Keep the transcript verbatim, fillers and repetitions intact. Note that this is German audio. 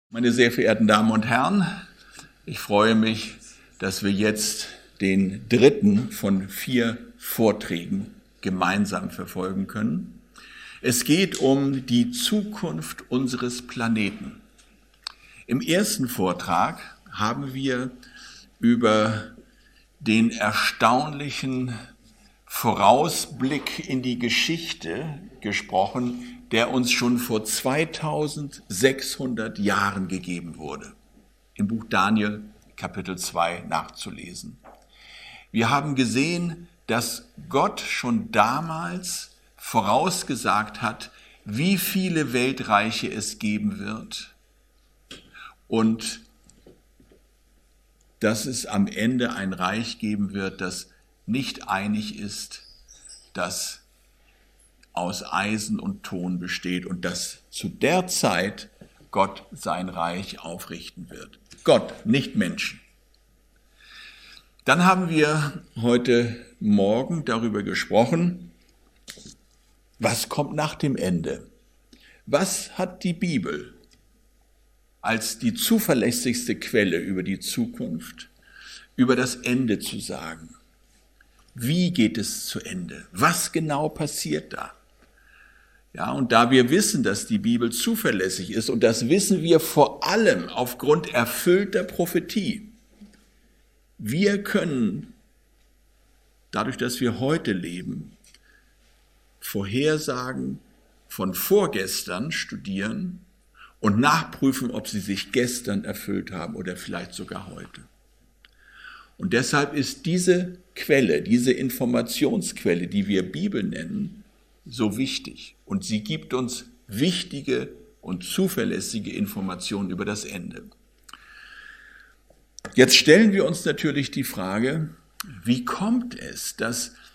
Meine sehr verehrten Damen und Herren, ich freue mich, dass wir jetzt den dritten von vier Vorträgen gemeinsam verfolgen können. Es geht um die Zukunft unseres Planeten. Im ersten Vortrag haben wir über den erstaunlichen Vorausblick in die Geschichte gesprochen, der uns schon vor zweitausendsechshundert Jahren gegeben wurde. Im Buch Daniel, Kapitel zwei, nachzulesen. Wir haben gesehen, dass Gott schon damals vorausgesagt hat, wie viele Weltreiche es geben wird und dass es am Ende ein Reich geben wird, das nicht einig ist, das aus Eisen und Ton besteht und dass zu der Zeit Gott sein Reich aufrichten wird. Gott, nicht Menschen. Dann haben wir heute Morgen darüber gesprochen, was kommt nach dem Ende? Was hat die Bibel als die zuverlässigste Quelle über die Zukunft, über das Ende zu sagen? Wie geht es zu Ende? Was genau passiert da? Ja, und da wir wissen, dass die Bibel zuverlässig ist, und das wissen wir vor allem aufgrund erfüllter Prophetie, wir können, dadurch, dass wir heute leben, Vorhersagen von vorgestern studieren und nachprüfen, ob sie sich gestern erfüllt haben oder vielleicht sogar heute. Und deshalb ist diese Quelle, diese Informationsquelle, die wir Bibel nennen, so wichtig. Und sie gibt uns wichtige und zuverlässige Informationen über das Ende. Jetzt stellen wir uns natürlich die Frage, wie kommt es, dass